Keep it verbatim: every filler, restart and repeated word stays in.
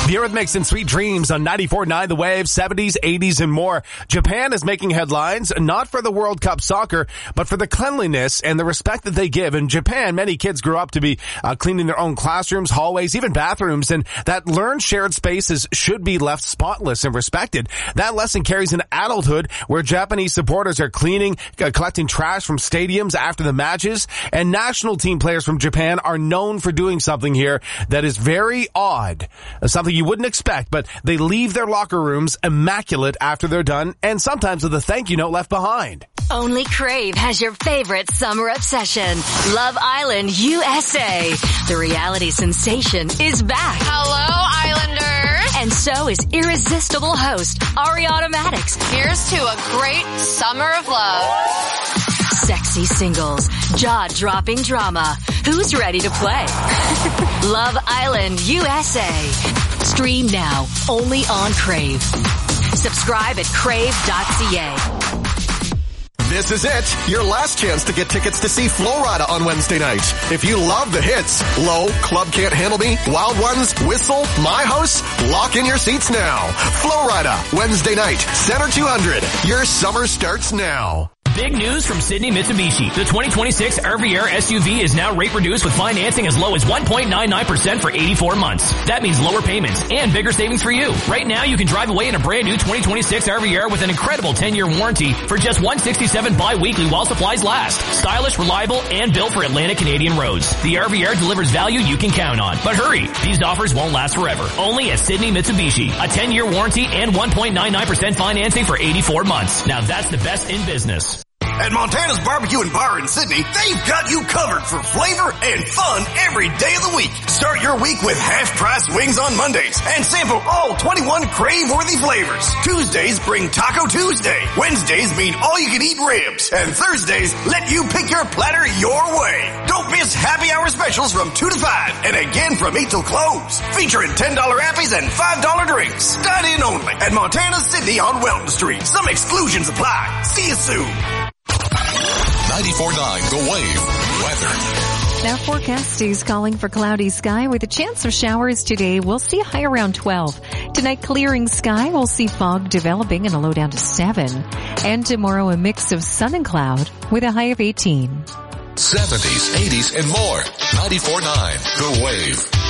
The Eurythmics and Sweet Dreams on ninety-four point nine The Wave, seventies, eighties, and more. Japan is making headlines, not for the World Cup soccer, but for the cleanliness and the respect that they give. In Japan, many kids grew up to be uh, cleaning their own classrooms, hallways, even bathrooms, and that learned shared spaces should be left spotless and respected. That lesson carries into adulthood, where Japanese supporters are cleaning, uh, collecting trash from stadiums after the matches, and national team players from Japan are known for doing something here that is very odd, uh, something you wouldn't expect, but they leave their locker rooms immaculate after they're done, and sometimes with a thank you note left behind. Only Crave has your favorite summer obsession, Love Island U S A. The reality sensation is back. Hello, Islanders. And so is irresistible host Ariana Maddox. Here's to a great summer of love. Sexy singles, jaw-dropping drama. Who's ready to play? Love Island U S A. Stream now, only on Crave. Subscribe at crave dot c a. This is it, your last chance to get tickets to see Flo Rida on Wednesday night. If you love the hits, Low, Club Can't Handle Me, Wild Ones, Whistle, My House, lock in your seats now. Flo Rida, Wednesday night, Center two hundred. Your summer starts now. Big news from Sydney Mitsubishi. The twenty twenty-six R V R S U V is now rate reduced with financing as low as one point nine nine percent for eighty-four months. That means lower payments and bigger savings for you. Right now, you can drive away in a brand new twenty twenty-six R V R with an incredible ten-year warranty for just one hundred sixty-seven dollars bi-weekly while supplies last. Stylish, reliable, and built for Atlantic Canadian roads. The R V R delivers value you can count on. But hurry, these offers won't last forever. Only at Sydney Mitsubishi. A ten-year warranty and one point nine nine percent financing for eighty-four months. Now that's the best in business. At Montana's Barbecue and Bar in Sydney, they've got you covered for flavor and fun every day of the week. Start your week with half-price wings on Mondays and sample all twenty-one crave-worthy flavors. Tuesdays bring Taco Tuesday. Wednesdays mean all-you-can-eat ribs. And Thursdays let you pick your platter your way. Don't miss happy hour specials from two to five and again from eight till close. Featuring ten dollar appies and five dollar drinks. Dine in only at Montana's Sydney on Welton Street. Some exclusions apply. See you soon. ninety-four point nine The Wave. Weather. Now forecast is calling for cloudy sky with a chance of showers today. We'll see a high around twelve. Tonight, clearing sky. We'll see fog developing and a low down to seven. And tomorrow, a mix of sun and cloud with a high of eighteen. seventies, eighties, and more. ninety-four point nine The Wave.